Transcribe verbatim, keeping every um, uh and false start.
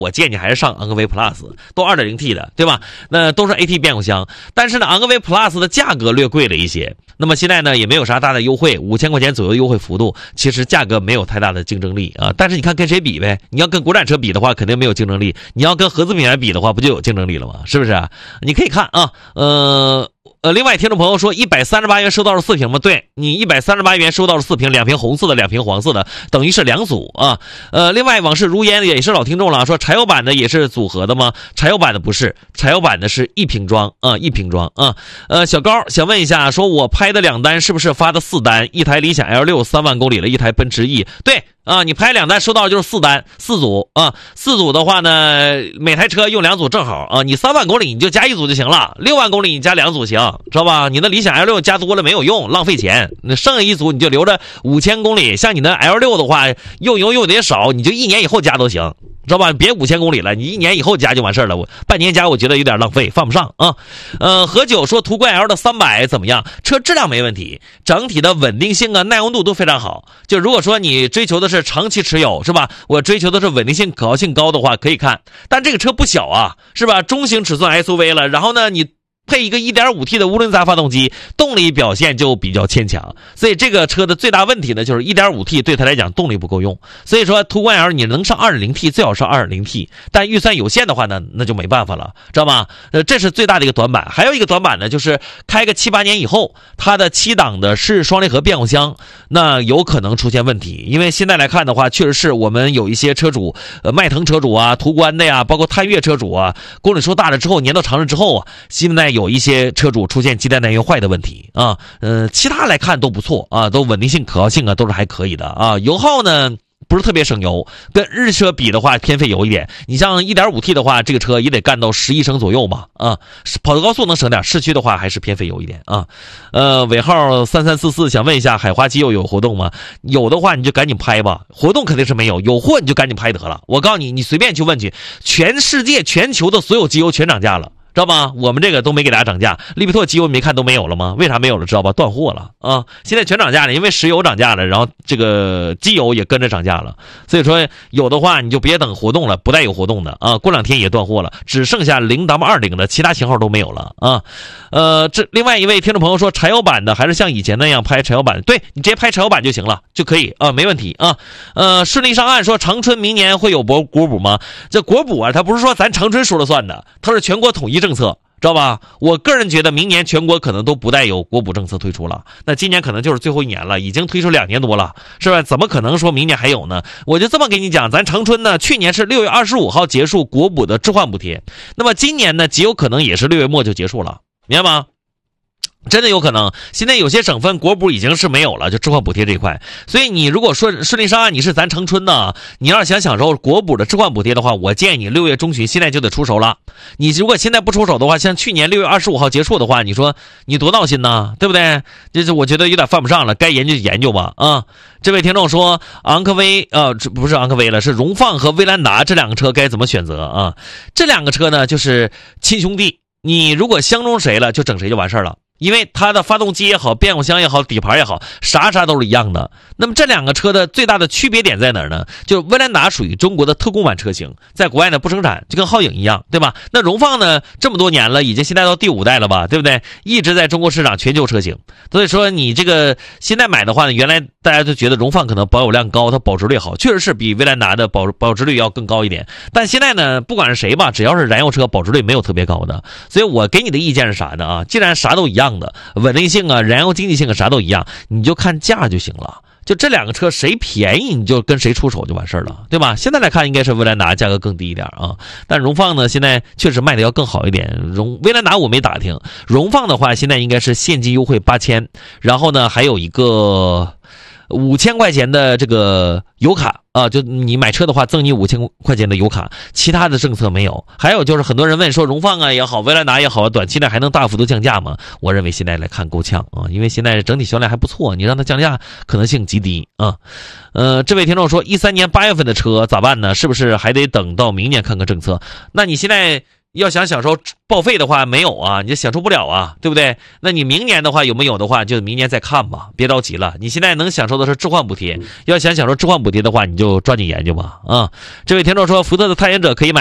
我建议你还是上昂科威 Plus， 都 二点零 T 的，对吧？那都是 A T 变速箱，但是呢，昂科威 Plus 的价格略贵了一些。那么现在呢，也没有啥大的优惠，五千块钱左右的优惠幅度，其实价格没有太大的竞争力啊。但是你看跟谁比呗？你要跟国产车比的话，肯定没有竞争力；你要跟合资品牌比的话，不就有竞争力了吗？是不是啊？你可以看啊，呃。呃，另外听众朋友说一百三十八元收到了四瓶吗？对，你一百三十八元收到了四瓶，两瓶红色的，两瓶黄色的，等于是两组啊。呃，另外往事如烟也是老听众了，说柴油版的也是组合的吗？柴油版的不是，柴油版的是一瓶装啊，一瓶装啊。呃，小高想问一下，说我拍的两单是不是发的四单？一台理想 L 六 三万公里了，一台奔驰 E。对。啊，你拍两单收到就是四单，四组啊，四组的话呢，每台车用两组正好啊。你三万公里你就加一组就行了，六万公里你加两组行，知道吧？你的理想 L 六 加多了没有用，浪费钱。那剩下一组你就留着五千公里，像你的 L 六 的话，用油用的也少，你就一年以后加都行。知道吧？别五千公里了，你一年以后加就完事儿了。我半年加，我觉得有点浪费，犯不上啊。呃，何九说途观 L 的三百怎么样？车质量没问题，整体的稳定性啊、耐用度都非常好。就如果说你追求的是长期持有，是吧？我追求的是稳定性、可靠性高的话，可以看。但这个车不小啊，是吧？中型尺寸 S U V 了，然后呢，你配一个 一点五 T 的涡轮增压发动机，动力表现就比较牵强。所以这个车的最大问题呢，就是 一点五 T 对它来讲动力不够用。所以说途观 L 你能上 二点零 T 最好上 二点零 T， 但预算有限的话呢，那就没办法了，知道吗？呃，这是最大的一个短板。还有一个短板呢，就是开个七八年以后，它的七档的是双离合变速箱，那有可能出现问题。因为现在来看的话，确实是我们有一些车主，呃，迈腾车主啊，途观的呀，包括探岳车主啊，公里数大了之后，年头长了之后啊，现在有一些车主出现基带耐用坏的问题啊，呃，其他来看都不错啊，都稳定性、可靠性啊都是还可以的啊。油耗呢不是特别省油，跟日车比的话偏费油一点。你像 一点五 T 的话，这个车也得干到十一升左右嘛啊，跑到高速能省点，市区的话还是偏费油一点啊。呃，尾号三三四四想问一下，海华机油有活动吗？有的话你就赶紧拍吧，活动肯定是没有，有货你就赶紧拍得了。我告诉你，你随便去问去，全世界全球的所有机油全涨价了。知道吗？我们这个都没给大家涨价，利比托机油你没看都没有了吗？为啥没有了？知道吧？断货了啊！现在全涨价了，因为石油涨价了，然后这个机油也跟着涨价了。所以说有的话你就别等活动了，不带有活动的啊！过两天也断货了，只剩下 零 W 二零 的，其他型号都没有了啊！呃，这另外一位听众朋友说，柴油版的还是像以前那样拍柴油版，对你直接拍柴油版就行了，就可以啊，没问题啊。呃，顺利上岸说长春明年会有国国补吗？这国补啊，它不是说咱长春说了算的，它是全国统一政策，知道吧？我个人觉得明年全国可能都不带有国补政策推出了，那今年可能就是最后一年了，已经推出两年多了，是吧？怎么可能说明年还有呢？我就这么跟你讲，咱长春呢，去年是六月二十五号结束国补的置换补贴，那么今年呢，极有可能也是六月末就结束了，明白吗？真的有可能，现在有些省份国补已经是没有了，就置换补贴这一块。所以你如果顺顺利上岸，你是咱长春的，你要是想享受国补的置换补贴的话，我建议你六月中旬现在就得出手了。你如果现在不出手的话，像去年六月二十五号结束的话，你说你多闹心呢，对不对？这是我觉得有点犯不上了，该研究研究吧啊。这位听众说，昂科威呃不是昂科威了，是荣放和威兰达这两个车该怎么选择啊？这两个车呢就是亲兄弟，你如果相中谁了，就整谁就完事儿了。因为它的发动机也好，变速箱也好，底盘也好，啥啥都是一样的。那么这两个车的最大的区别点在哪儿呢？就是威兰达属于中国的特供版车型，在国外呢不生产，就跟皓影一样，对吧？那荣放呢这么多年了，已经现在到第五代了吧，对不对？一直在中国市场全球车型。所以说你这个现在买的话呢，原来大家都觉得荣放可能保有量高，它保值率好，确实是比威兰达的保保值率要更高一点。但现在呢，不管是谁吧，只要是燃油车，保值率没有特别高的。所以我给你的意见是啥呢？啊，既然啥都一样的，稳定性啊，燃油经济性啊，啥都一样，你就看价就行了。就这两个车谁便宜，你就跟谁出手就完事儿了，对吧？现在来看应该是威兰达价格更低一点啊，但荣放呢现在确实卖的要更好一点。荣威兰达我没打听，荣放的话现在应该是现金优惠八千，然后呢还有一个五千块钱的这个油卡啊，就你买车的话赠你五千块钱的油卡，其他的政策没有。还有就是很多人问说荣放啊也好，威兰达也好，短期内还能大幅度降价吗？我认为现在来看够呛啊，因为现在整体销量还不错，你让它降价可能性极低啊。呃，这位听众说一三年八月份的车咋办呢？是不是还得等到明年看看政策？那你现在要想享受报废的话，没有啊，你就享受不了啊，对不对？那你明年的话有没有的话，就明年再看吧，别着急了。你现在能享受的是置换补贴，要想享受置换补贴的话，你就抓紧研究吧。啊，这位听众说，福特的探险者可以买。